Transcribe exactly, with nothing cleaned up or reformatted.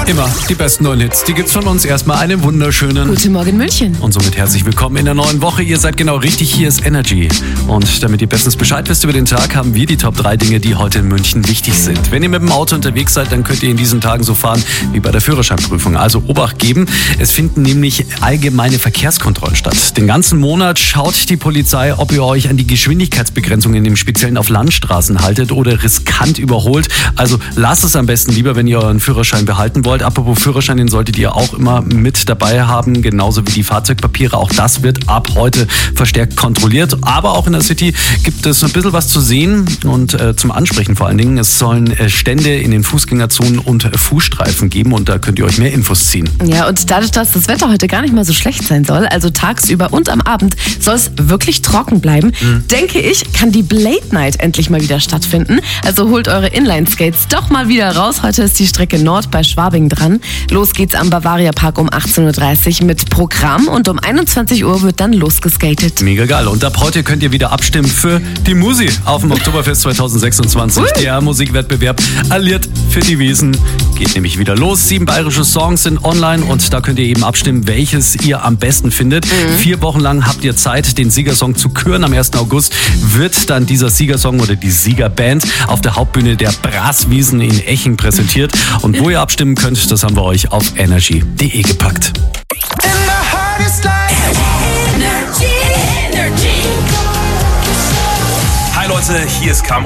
Immer die besten neuen Hits, die gibt's von uns. Erstmal einen wunderschönen Guten Morgen München. und somit herzlich willkommen in der neuen Woche. Ihr seid genau richtig, hier ist Energy. Und damit ihr bestens Bescheid wisst über den Tag, haben wir die Top drei Dinge, die heute in München wichtig sind. Wenn ihr mit dem Auto unterwegs seid, dann könnt ihr in diesen Tagen so fahren wie bei der Führerscheinprüfung. Also Obacht geben. Es finden nämlich allgemeine Verkehrskontrollen statt. Den ganzen Monat schaut die Polizei, ob ihr euch an die Geschwindigkeitsbegrenzungen im Speziellen auf Landstraßen haltet oder riskant überholt. Also lasst es am besten lieber, wenn ihr euren Führerschein behalten wollt. Apropos Führerschein, den solltet ihr auch immer mit dabei haben, genauso wie die Fahrzeugpapiere. Auch das wird ab heute verstärkt kontrolliert. Aber auch in der City gibt es ein bisschen was zu sehen und äh, zum Ansprechen vor allen Dingen. Es sollen äh, Stände in den Fußgängerzonen und äh, Fußstreifen geben und da könnt ihr euch mehr Infos ziehen. Ja, und dadurch, dass das Wetter heute gar nicht mal so schlecht sein soll, also tagsüber und am Abend, soll es wirklich trocken bleiben, mhm. denke ich, kann die Blade Night endlich mal wieder stattfinden. Also holt eure Inline-Skates doch mal wieder raus. Heute ist die Strecke Nord bei Schwabing dran. Los geht's am Bavaria Park um achtzehn Uhr dreißig mit Programm und um einundzwanzig Uhr wird dann losgeskatet. Mega geil. Und ab heute könnt ihr wieder abstimmen für die Musi auf dem Oktoberfest zwanzig sechsundzwanzig. Ui. Der Musikwettbewerb alliert für die Wiesen. Geht nämlich wieder los. Sieben bayerische Songs sind online und da könnt ihr eben abstimmen, welches ihr am besten findet. Mhm. Vier Wochen lang habt ihr Zeit, den Siegersong zu küren. Am ersten August wird dann dieser Siegersong oder die Siegerband auf der Hauptbühne der Braswiesen in Eching präsentiert. Und wo ihr abstimmen könnt, das haben wir euch auf energy punkt de gepackt. Hi Leute, hier ist Cam.